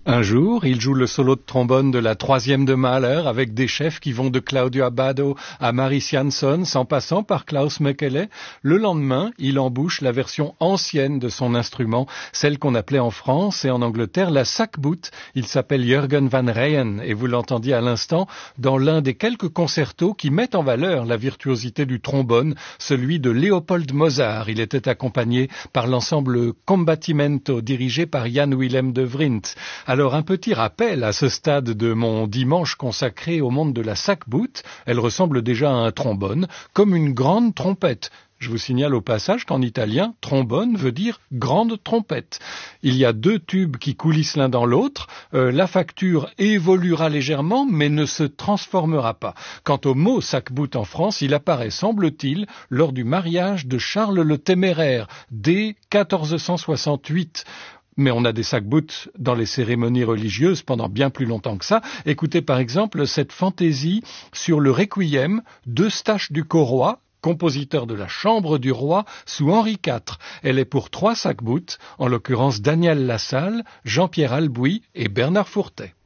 Un jour, il joue le solo de trombone de la troisième de Mahler avec des chefs qui vont de Claudio Abbado à Maris Jansson, sans passant par Klaus Mekele. Le lendemain, il embouche la version ancienne de son instrument, celle qu'on appelait en France et en Angleterre la sackboot. Il s'appelle Jürgen van Ryen et vous l'entendiez à l'instant dans l'un des quelques concertos qui mettent en valeur la virtuosité du trombone, celui de Léopold Mozart. Il était accompagné par l'ensemble Combattimento dirigé par Jan Willem de Vrindt. Alors un petit rappel à ce stade de mon dimanche consacré au monde de la sackboot. Elle ressemble déjà à un trombone, comme une grande trompette. Je vous signale au passage qu'en italien, trombone veut dire grande trompette. Il y a deux tubes qui coulissent l'un dans l'autre. La facture évoluera légèrement, mais ne se transformera pas. Quant au mot sackboot en France, il apparaît, semble-t-il, lors du mariage de Charles le Téméraire, dès 1468. Mais on a des sackboots dans les cérémonies religieuses pendant bien plus longtemps que ça. Écoutez par exemple cette fantaisie sur le Requiem d'Eustache du Corroy, compositeur de la Chambre du Roi sous Henri IV. Elle est pour 3 sackboots, en l'occurrence Daniel Lassalle, Jean-Pierre Albouy et Bernard Fourtet.